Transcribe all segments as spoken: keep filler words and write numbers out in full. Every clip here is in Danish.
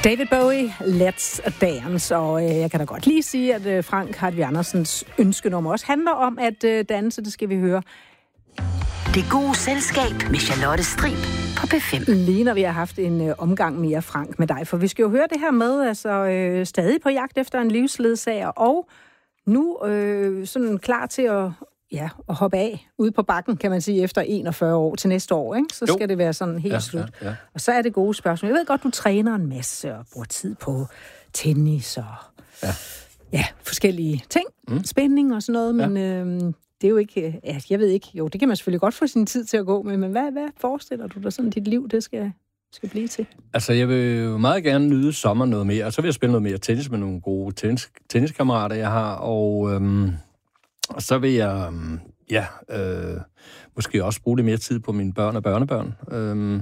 David Bowie, Let's Dance, og øh, jeg kan da godt lige sige, at øh, Frank Hartvig Andersens ønskenummer også handler om at øh, danse, det skal vi høre. Det gode selskab med Charlotte Strib på P fem. Lige når vi har haft en øh, omgang mere, Frank, med dig, for vi skal jo høre det her med, altså øh, stadig på jagt efter en livsledsager, og nu øh, sådan klar til at, ja, at hoppe af ude på bakken, kan man sige, efter enogfyrre år til næste år, ikke? Så jo. Skal det være sådan helt ja, slut. Ja, ja. Og så er det gode spørgsmål. Jeg ved godt, du træner en masse og bruger tid på tennis og ja. Ja, forskellige ting, mm. spænding og sådan noget, men ja. øh, det er jo ikke, ja, jeg ved ikke, jo, det kan man selvfølgelig godt få sin tid til at gå med, men hvad, hvad forestiller du dig sådan, dit liv, det skal, skal blive til? Altså, jeg vil jo meget gerne nyde sommer noget mere, og så vil jeg spille noget mere tennis med nogle gode tennis, tenniskammerater, jeg har, og, øhm, og så vil jeg, øhm, ja, øh, måske også bruge lidt mere tid på mine børn og børnebørn, øhm,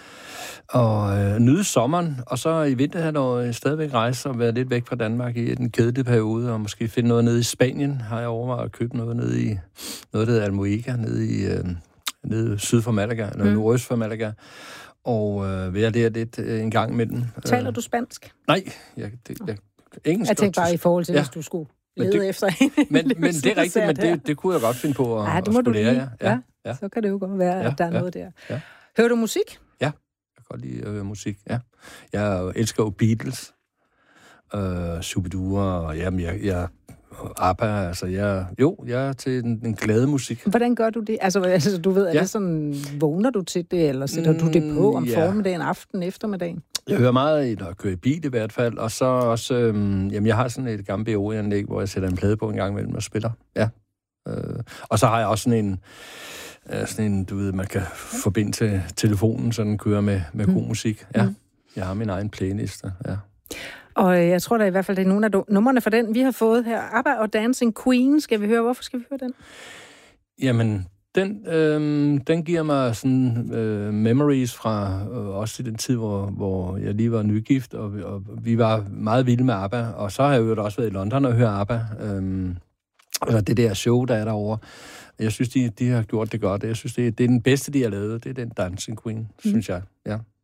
og øh, nyde sommeren, og så i vinterhalvåret stadigvæk rejse og være lidt væk fra Danmark i en kedelig periode, og måske finde noget nede i Spanien, har jeg overvejet at købe noget nede i, noget der hedder Almoiga, nede i, øh, nede syd for Malaga, eller mm. nordøst for Malaga, og øh, være der lidt øh, en gang imellem. Taler du spansk? Nej, jeg, det, jeg, engelsk. Jeg tænkte bare i forhold til, ja. Hvis du skulle lede det, efter en. Men, men det er rigtigt, men det, det kunne jeg godt finde på at, ja, det må at du lære, ja. Ja. Ja. Ja, så kan det jo godt være, ja, at der er ja, noget der. Ja. Hører du musik? Ja, jeg kan godt lide at høre musik, ja. Jeg elsker jo Beatles, øh, Shubidua, og jamen, jeg, jeg ABBA, altså jeg, jo, jeg er til den, den glade musik. Hvordan gør du det? Altså, altså du ved, er ja. det sådan, vågner du til det, eller sætter mm, du det på om ja. formiddagen, aften, eftermiddagen? Jeg hører meget, når jeg kører i bil i hvert fald, og så også, øhm, jamen jeg har sådan et gammelt B O-anlæg, hvor jeg sætter en plade på en gang imellem og spiller, ja. Øh, og så har jeg også sådan en, øh, sådan en, du ved, man kan forbinde til telefonen, så den kører med, med mm. god musik, ja. Mm. Jeg har min egen playlist, ja. Og jeg tror da i hvert fald, det er nogle af numrene for den, vi har fået her. ABBA og Dancing Queen, skal vi høre. Hvorfor skal vi høre den? Jamen, den, øh, den giver mig sådan øh, memories fra øh, også i den tid, hvor, hvor jeg lige var nygift, og, og vi var meget vilde med ABBA. Og så har jeg jo også været i London og hørt ABBA. Øh, eller det der show, der er derovre. Jeg synes, de, de har gjort det godt. Jeg synes, det, det er den bedste, de har lavet. Det er den Dancing Queen, mm. synes jeg. Ja.